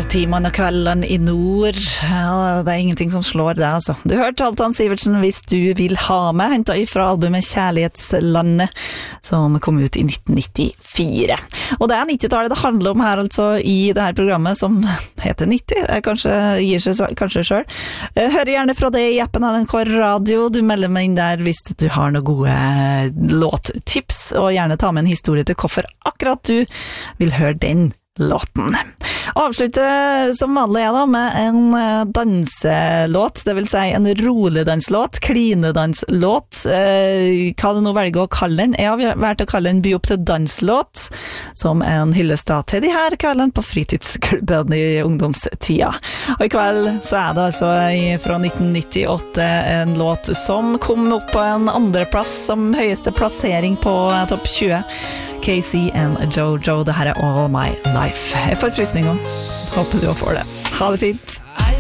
timene og kveldene I nord. Ja, det ingenting som slår det, altså. Du hørte Halvdan Sivertsen hvis du vil ha med, hentet ifra albumet Kjærlighetslandet, som kom ut I 1994. Og det 90-tallet det handler om her, altså, I det her programmet som heter 90. Kanskje gir seg kanskje selv. Hør gjerne fra det I appen av NRK Radio. Du melder meg inn der hvis du har noen gode låttips, og gjerne ta med en historie til hvorfor akkurat du vil høre den låten. Avslutte som vanlig da med en danselåt, det vil si en rolig danslåt, klinedanslåt, hva du nå velger å kalle den. Jeg har vært å kalle den By opp til danslåt, som en hyllestad til de her kvelden på fritidsklubben I ungdomstida. Og I kveld så det altså fra 1998 en låt som kom opp på en andreplass som høyeste plassering på topp 20. Casey and Jojo, det her All My Life. Jeg får frysninger. Håper du får det. Ha det fint.